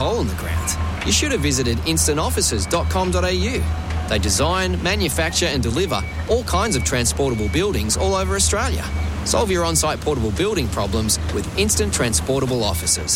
hole in the ground, you should have visited instantoffices.com.au. They design, manufacture and deliver all kinds of transportable buildings all over Australia. Solve your on-site portable building problems with Instant Transportable Offices.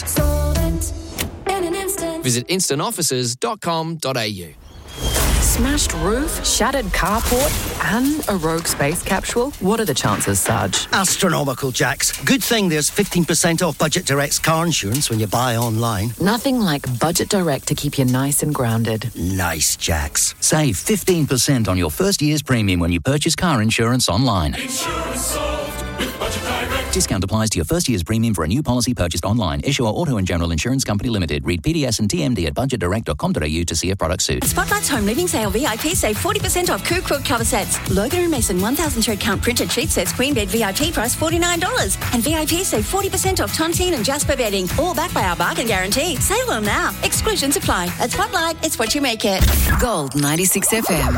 Visit instantoffices.com.au. Smashed roof, shattered carport and a rogue space capsule? What are the chances, Sarge? Astronomical, Jax. Good thing there's 15% off Budget Direct's car insurance when you buy online. Nothing like Budget Direct to keep you nice and grounded. Nice, Jax. Save 15% on your first year's premium when you purchase car insurance online. Insurance solved with Budget Direct. Discount applies to your first year's premium for a new policy purchased online. Issuer Auto and General Insurance Company Limited. Read PDS and TMD at budgetdirect.com.au to see if product suits. Spotlight's Home Living Sale VIP save 40% off Coo Quilt cover sets. Logan & Mason 1,000 thread count printed sheet sets queen bed VIP price $49. And VIP save 40% off Tontine and Jasper bedding. All backed by our bargain guarantee. Sale on now. Exclusions apply. At Spotlight, it's what you make it. Gold 96 FM.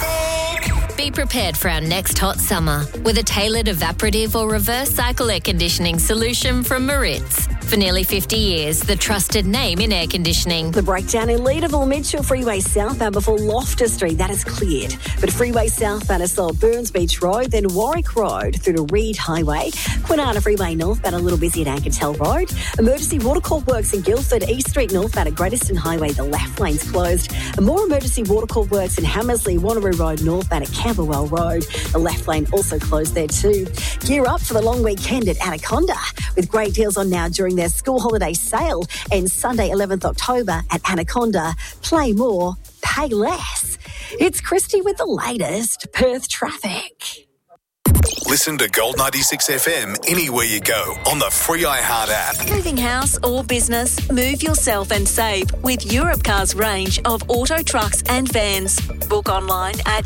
Be prepared for our next hot summer with a tailored evaporative or reverse cycle air conditioning solution from Maritz. For nearly 50 years, the trusted name in air conditioning. The breakdown in Leederville Mitchell Freeway southbound before Loftus Street, that is cleared. But Freeway southbound is still Burns Beach Road, then Warwick Road through to Reed Highway. Kwinana Freeway northbound a little busy at Ankertel Road. Emergency water court works in Guildford, East Street northbound at Great Eastern Highway, the left lane's closed. And more emergency water court works in Hammersley, Wanneroo Road northbound at Camberwell Road. The left lane also closed there too. Gear up for the long weekend at Anaconda with great deals on now during their school holiday sale and Sunday 11th October at Anaconda. Play more, pay less. It's Christy with the latest Perth traffic. Listen to Gold 96 FM anywhere you go on the free iHeart app. Moving house or business, move yourself and save with Europcar's range of auto trucks and vans. Book online at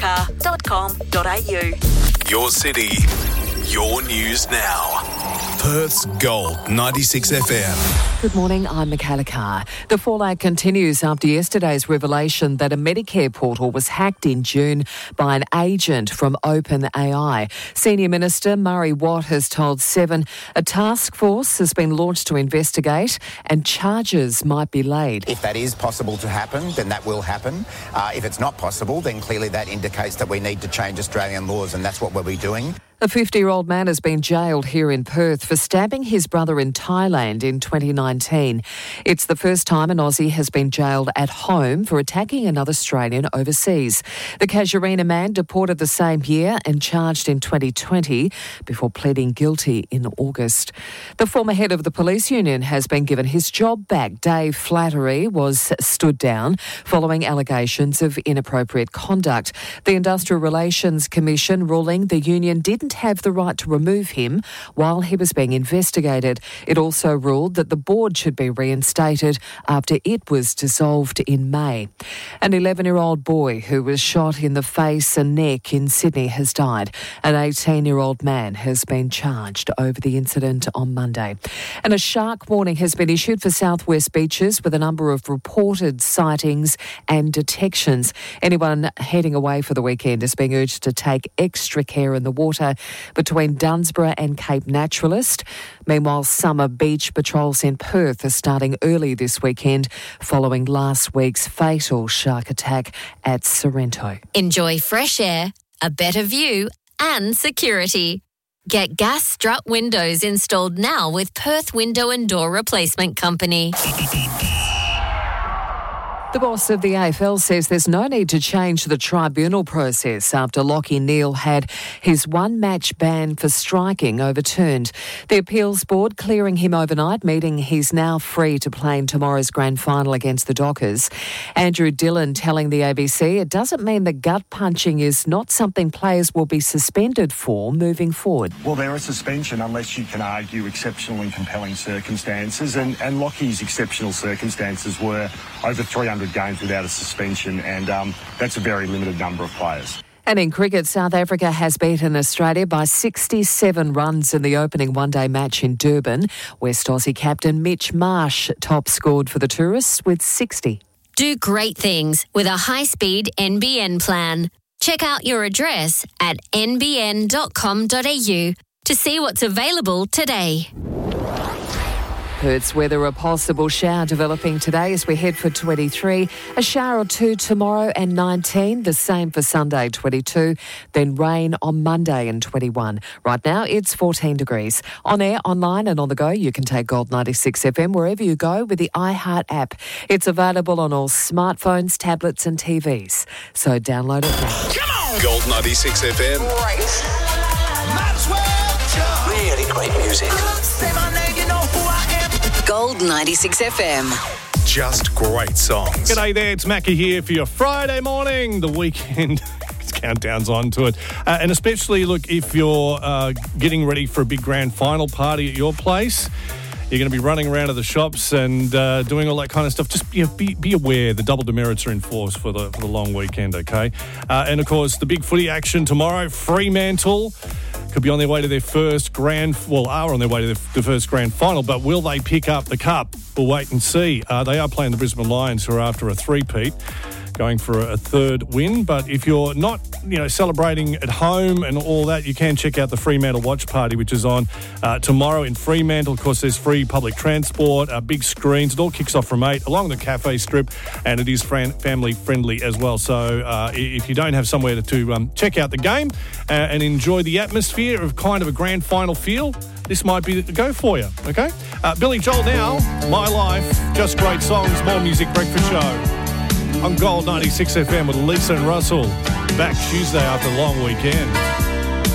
europcar.com.au. Your city, your news now. Perth's Gold 96 FM. Good morning, I'm Michaela Carr. The fallout continues after yesterday's revelation that a Medicare portal was hacked in June by an agent from OpenAI. Senior Minister Murray Watt has told Seven a task force has been launched to investigate and charges might be laid. If that is possible to happen, then that will happen. If it's not possible, then clearly that indicates that we need to change Australian laws, and that's what we'll be doing. A 50-year-old man has been jailed here in Perth for stabbing his brother in Thailand in 2019. It's the first time an Aussie has been jailed at home for attacking another Australian overseas. The Casuarina man deported the same year and charged in 2020 before pleading guilty in August. The former head of the police union has been given his job back. Dave Flattery was stood down following allegations of inappropriate conduct. The Industrial Relations Commission ruling the union didn't have the right to remove him while he was being investigated. It also ruled that the board should be reinstated after it was dissolved in May. An 11-year-old boy who was shot in the face and neck in Sydney has died. An 18-year-old man has been charged over the incident on Monday. And a shark warning has been issued for southwest beaches with a number of reported sightings and detections. Anyone heading away for the weekend is being urged to take extra care in the water between Dunsborough and Cape Naturalist. Meanwhile, summer beach patrols in Perth are starting early this weekend following last week's fatal shark attack at Sorrento. Enjoy fresh air, a better view and security. Get gas strut windows installed now with Perth Window and Door Replacement Company. The boss of the AFL says there's no need to change the tribunal process after Lachie Neale had his one-match ban for striking overturned. The appeals board clearing him overnight, meaning he's now free to play in tomorrow's grand final against the Dockers. Andrew Dillon telling the ABC it doesn't mean that gut punching is not something players will be suspended for moving forward. Well, they're a suspension unless you can argue exceptional and compelling circumstances, and Lachie's exceptional circumstances were over 300 games without a suspension, and that's a very limited number of players. And in cricket, South Africa has beaten Australia by 67 runs in the opening one-day match in Durban. West Aussie captain Mitch Marsh top scored for the tourists with 60. Do great things with a high-speed NBN plan. Check out your address at nbn.com.au to see what's available today. Perth's weather, a possible shower developing today as we head for 23. A shower or two tomorrow and 19. The same for Sunday, 22. Then rain on Monday and 21. Right now, it's 14 degrees. On air, online and on the go, you can take Gold 96 FM wherever you go with the iHeart app. It's available on all smartphones, tablets and TVs. So download it now. Come on! Gold 96 FM. Right. Might as well jump. Really great music. Say my name, you know who I am. Gold 96 FM. Just great songs. G'day there, it's Macca here for your Friday morning. The weekend countdown's on to it. And especially, look, if you're getting ready for a big grand final party at your place, you're going to be running around to the shops and doing all that kind of stuff. Just be aware the double demerits are in force for the long weekend, okay? And, of course, the big footy action tomorrow, Fremantle could be on their way to their first are on their way to their first grand final, but will they pick up the cup? We'll wait and see. They are playing the Brisbane Lions, who are after a three-peat, going for a third win. But if you're not, celebrating at home and all that, you can check out the Fremantle Watch Party, which is on tomorrow in Fremantle. Of course, there's free public transport, big screens. It all kicks off from 8 along the cafe strip, and it is family friendly as well. So if you don't have somewhere to check out the game and enjoy the atmosphere of kind of a grand final feel, this might be the go for you, okay? Billy Joel now, My Life, just great songs, more music, breakfast show. On Gold 96 FM with Lisa and Russell. Back Tuesday after a long weekend.